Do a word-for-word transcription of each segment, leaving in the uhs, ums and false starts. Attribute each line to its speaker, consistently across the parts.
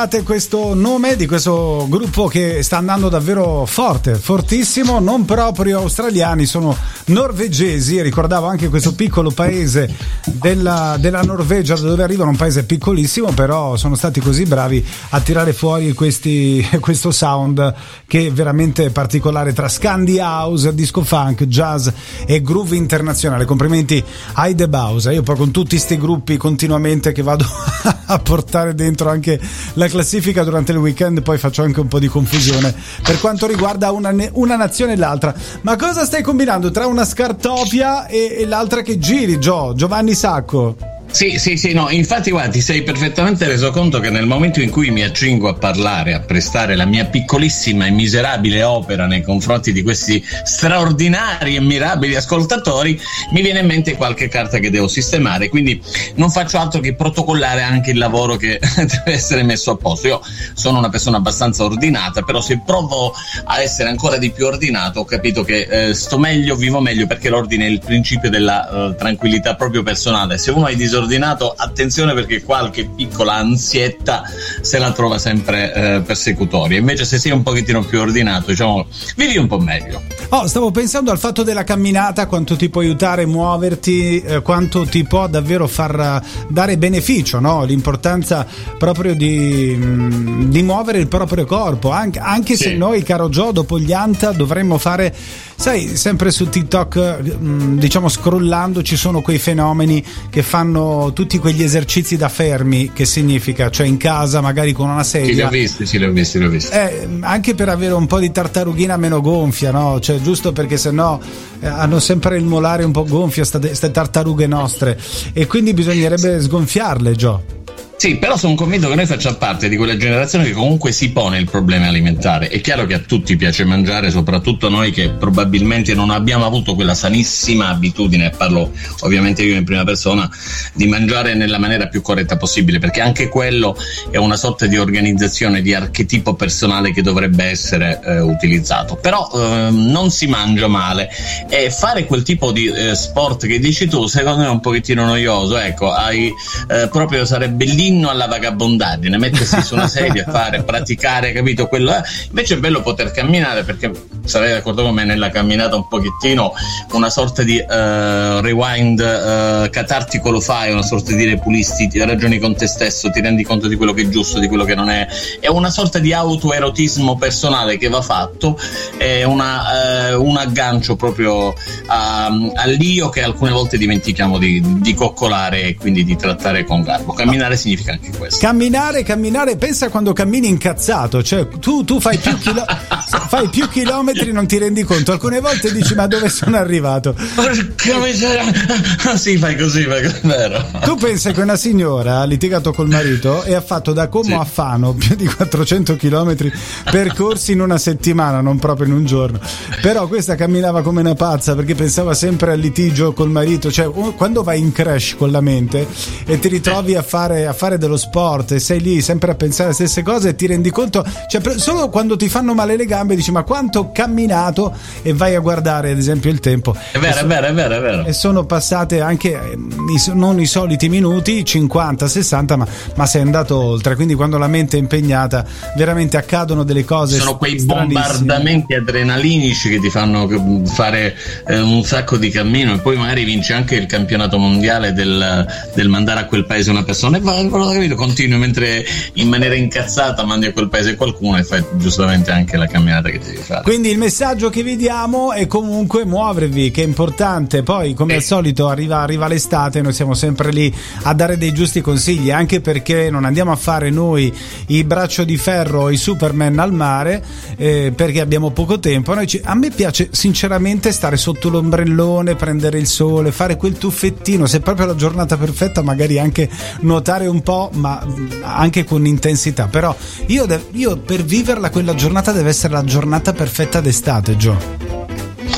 Speaker 1: Questo nome di questo gruppo che sta andando davvero forte, fortissimo, non proprio australiani, sono norvegesi. Ricordavo anche questo piccolo paese della, della Norvegia, da dove arrivano, un paese piccolissimo, però sono stati così bravi a tirare fuori questi, questo sound che è veramente particolare tra Scandi House, disco funk, jazz e groove internazionale. Complimenti ai The Bausa. Io poi con tutti sti gruppi continuamente che vado a portare dentro anche la classifica durante il weekend, poi faccio anche un po' di confusione per quanto riguarda una, una nazione e l'altra. Ma cosa stai combinando tra una scartofia e, e l'altra che giri, Gio? Giovanni Sacco?
Speaker 2: Sì, sì, sì, no, infatti guarda, ti sei perfettamente reso conto che nel momento in cui mi accingo a parlare, a prestare la mia piccolissima e miserabile opera nei confronti di questi straordinari e mirabili ascoltatori, mi viene in mente qualche carta che devo sistemare, quindi non faccio altro che protocollare anche il lavoro che deve essere messo a posto. Io sono una persona abbastanza ordinata, però se provo a essere ancora di più ordinato ho capito che eh, sto meglio, vivo meglio, perché l'ordine è il principio della uh, tranquillità proprio personale. Se uno è disordinato, ordinato, attenzione, perché qualche piccola ansietta se la trova sempre eh, persecutoria. Invece se sei un pochettino più ordinato, diciamo, vivi un po' meglio.
Speaker 1: Oh, stavo pensando al fatto della camminata, quanto ti può aiutare a muoverti, eh, quanto ti può davvero far dare beneficio, no? L'importanza proprio di, mh, di muovere il proprio corpo, anche, anche sì. Se noi, caro Gio, dopo gli Anta dovremmo fare, sai, sempre su TikTok, mh, diciamo scrollando, ci sono quei fenomeni che fanno tutti quegli esercizi da fermi, che significa, cioè in casa magari con una sedia.
Speaker 2: Sì, li ho visti, sì, li ho visti, li ho visti.
Speaker 1: Eh, anche per avere un po' di tartarughina meno gonfia, no? Cioè giusto perché sennò eh, hanno sempre il molare un po' gonfio queste tartarughe nostre, e quindi bisognerebbe sgonfiarle, Gio.
Speaker 2: Sì, però sono convinto che noi facciamo parte di quella generazione che comunque si pone il problema alimentare. È chiaro che a tutti piace mangiare, soprattutto noi che probabilmente non abbiamo avuto quella sanissima abitudine, parlo ovviamente io in prima persona, di mangiare nella maniera più corretta possibile, perché anche quello è una sorta di organizzazione, di archetipo personale che dovrebbe essere eh, utilizzato. Però eh, non si mangia male, e fare quel tipo di eh, sport che dici tu secondo me è un pochettino noioso. Ecco, hai eh, proprio sarebbe lì alla vagabondaggine, mettersi su una sedia a fare, praticare, capito? Quello è. Invece è bello poter camminare, perché sarei d'accordo con me, nella camminata un pochettino una sorta di uh, rewind uh, catartico lo fai, una sorta di repulisti, ti ragioni con te stesso, ti rendi conto di quello che è giusto, di quello che non è. È una sorta di autoerotismo personale che va fatto, è una, uh, un aggancio proprio a, all'io che alcune volte dimentichiamo di, di coccolare e quindi di trattare con garbo. Camminare significa anche questo.
Speaker 1: Camminare, camminare, pensa quando cammini incazzato, cioè tu, tu fai più chilo- fai più chilometri, non ti rendi conto, alcune volte dici ma dove sono arrivato?
Speaker 2: Porca miseria. Sì, fai così, fai così, vero.
Speaker 1: Tu pensa che una signora ha litigato col marito e ha fatto da Como sì. a Fano più di quattrocento chilometri percorsi in una settimana, non proprio in un giorno, però questa camminava come una pazza perché pensava sempre al litigio col marito. Cioè quando vai in crash con la mente e ti ritrovi a fare, a fare dello sport e sei lì sempre a pensare alle stesse cose e ti rendi conto, cioè solo quando ti fanno male le gambe dici ma quanto ho camminato, e vai a guardare ad esempio il tempo.
Speaker 2: È vero,
Speaker 1: so-
Speaker 2: è vero, è vero, è vero.
Speaker 1: E sono passate anche eh, i, non i soliti minuti, cinquanta sessanta, ma, ma sei andato oltre, quindi quando la mente è impegnata veramente accadono delle cose.
Speaker 2: Sono quei bombardamenti adrenalinici che ti fanno fare eh, un sacco di cammino, e poi magari vinci anche il campionato mondiale del, del mandare a quel paese una persona, e va, capito, continui mentre in maniera incazzata mandi a quel paese qualcuno e fai giustamente anche la camminata che devi fare.
Speaker 1: Quindi il messaggio che vi diamo è comunque muovervi, che è importante. Poi come eh. al solito arriva, arriva l'estate, noi siamo sempre lì a dare dei giusti consigli, anche perché non andiamo a fare noi i braccio di ferro, i Superman al mare, eh, perché abbiamo poco tempo. Noi ci, a me piace sinceramente stare sotto l'ombrellone, prendere il sole, fare quel tuffettino, se è proprio la giornata perfetta magari anche nuotare un po', ma anche con intensità. Però io, de- io per viverla quella giornata deve essere la giornata perfetta d'estate, Gio.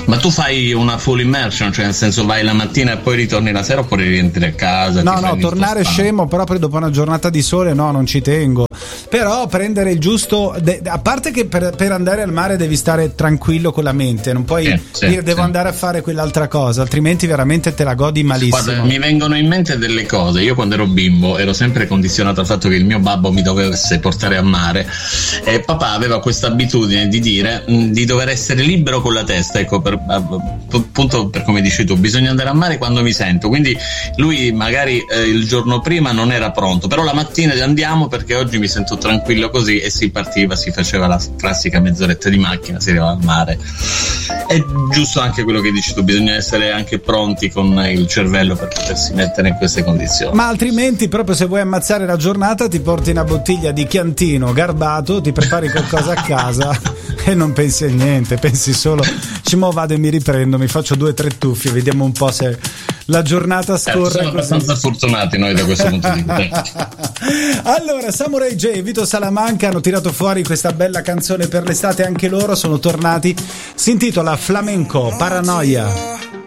Speaker 2: Ma tu fai una full immersion, cioè nel senso vai la mattina e poi ritorni la sera, oppure rientri a casa?
Speaker 1: No, no, tornare scemo proprio dopo una giornata di sole, no, non ci tengo. Però prendere il giusto, de- a parte che per, per andare al mare devi stare tranquillo con la mente, non puoi
Speaker 2: eh, sì,
Speaker 1: dire devo
Speaker 2: sì.
Speaker 1: andare a fare quell'altra cosa, altrimenti veramente te la godi malissimo.
Speaker 2: Guarda, mi vengono in mente delle cose. Io quando ero bimbo ero sempre condizionato al fatto che il mio babbo mi dovesse portare a mare, e papà aveva questa abitudine di dire mh, di dover essere libero con la testa, ecco, per, appunto per come dici tu, bisogna andare a mare quando mi sento, quindi lui magari eh, il giorno prima non era pronto, però la mattina andiamo perché oggi mi sento tranquillo, così, e si partiva, si faceva la classica mezz'oretta di macchina, si arrivava al mare. È giusto anche quello che dici tu, bisogna essere anche pronti con il cervello per potersi mettere in queste condizioni.
Speaker 1: Ma altrimenti, proprio se vuoi ammazzare la giornata, ti porti una bottiglia di Chiantino garbato, ti prepari qualcosa a casa e non pensi a niente, pensi solo ci mo vado e mi riprendo, mi faccio due o tre tuffi, vediamo un po' se la giornata scorre. Eh,
Speaker 2: siamo abbastanza fortunati noi da questo punto di vista.
Speaker 1: Allora, Samurai J e Vito Salamanca hanno tirato fuori questa bella canzone per l'estate, anche loro sono tornati. Si intitola Flamenco Paranoia.